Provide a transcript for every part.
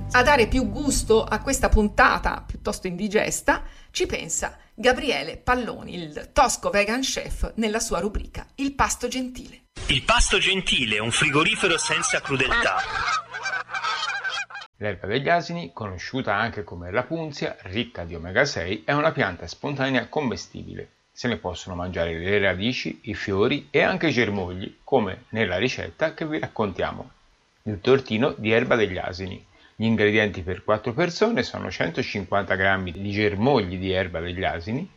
A dare più gusto a questa puntata piuttosto indigesta ci pensa Gabriele Palloni, il tosco vegan chef, nella sua rubrica Il pasto gentile. Il pasto gentile, un frigorifero senza crudeltà. L'erba degli asini, conosciuta anche come rapunzia, ricca di omega 6, è una pianta spontanea commestibile. Se ne possono mangiare le radici, i fiori e anche i germogli, come nella ricetta che vi raccontiamo. Il tortino di erba degli asini. Gli ingredienti per 4 persone sono 150 g di germogli di erba degli asini,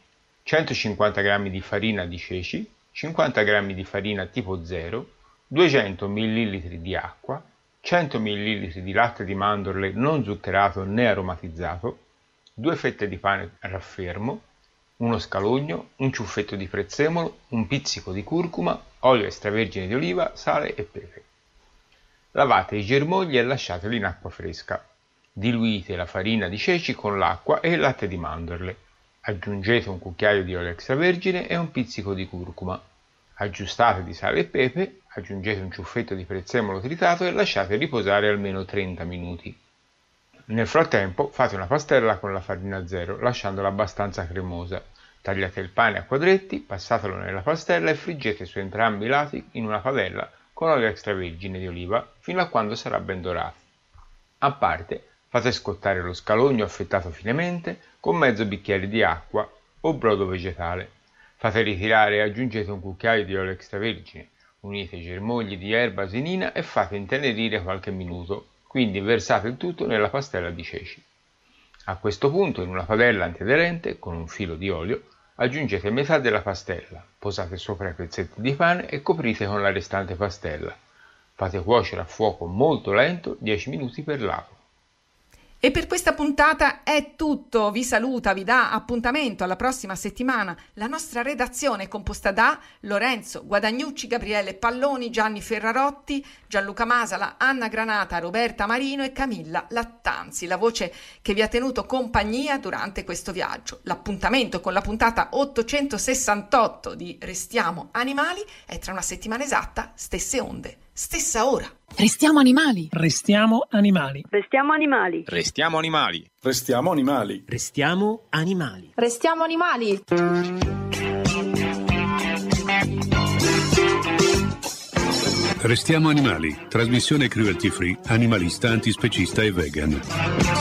150 g di farina di ceci, 50 g di farina tipo 0, 200 ml di acqua, 100 ml di latte di mandorle non zuccherato né aromatizzato, 2 fette di pane raffermo, uno scalogno, un ciuffetto di prezzemolo, un pizzico di curcuma, olio extravergine di oliva, sale e pepe. Lavate i germogli e lasciateli in acqua fresca. Diluite la farina di ceci con l'acqua e il latte di mandorle. Aggiungete un cucchiaio di olio extravergine e un pizzico di curcuma. Aggiustate di sale e pepe, aggiungete un ciuffetto di prezzemolo tritato e lasciate riposare almeno 30 minuti. Nel frattempo fate una pastella con la farina 0, lasciandola abbastanza cremosa. Tagliate il pane a quadretti, passatelo nella pastella e friggete su entrambi i lati in una padella con olio extravergine di oliva fino a quando sarà ben dorato. A parte, fate scottare lo scalogno affettato finemente con mezzo bicchiere di acqua o brodo vegetale. Fate ritirare e aggiungete un cucchiaio di olio extravergine. Unite i germogli di erba asinina e fate intenerire qualche minuto, quindi versate il tutto nella pastella di ceci. A questo punto, in una padella antiaderente, con un filo di olio, aggiungete metà della pastella, posate sopra i pezzetti di pane e coprite con la restante pastella. Fate cuocere a fuoco molto lento 10 minuti per lato. E per questa puntata è tutto, vi saluta, vi dà appuntamento alla prossima settimana la nostra redazione composta da Lorenzo Guadagnucci, Gabriele Palloni, Gianni Ferrarotti, Gianluca Masala, Anna Granata, Roberta Marino e Camilla Lattanzi, la voce che vi ha tenuto compagnia durante questo viaggio. L'appuntamento con la puntata 868 di Restiamo Animali è tra una settimana esatta, stesse onde, stessa ora. Restiamo animali. Restiamo animali. Restiamo animali. Restiamo animali. Restiamo animali. Restiamo animali. Restiamo animali. Restiamo animali. Trasmissione cruelty free, animalista, antispecista e vegan.